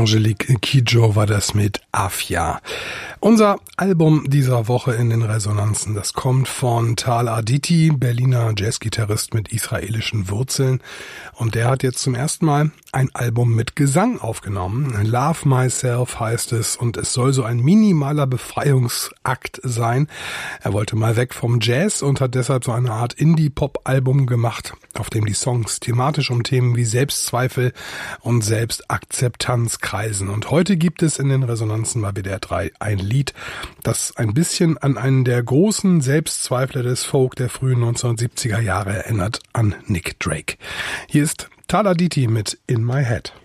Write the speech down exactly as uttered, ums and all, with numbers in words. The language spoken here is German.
Angelique Kidjo war das mit Afia. Unser Album dieser Woche in den Resonanzen, das kommt von Tal Arditi, Berliner Jazzgitarrist mit israelischen Wurzeln. Und der hat jetzt zum ersten Mal ein Album mit Gesang aufgenommen. Love Myself heißt es und es soll so ein minimaler Befreiungsakt sein. Er wollte mal weg vom Jazz und hat deshalb so eine Art Indie-Pop-Album gemacht, auf dem die Songs thematisch um Themen wie Selbstzweifel und Selbstakzeptanz kreisen. Und heute gibt es in den Resonanzen bei B D R drei ein Lied, das ein bisschen an einen der großen Selbstzweifler des Folk der frühen neunzehnhundertsiebziger Jahre erinnert, an Nick Drake. Hier ist Tal Arditi mit In My Head.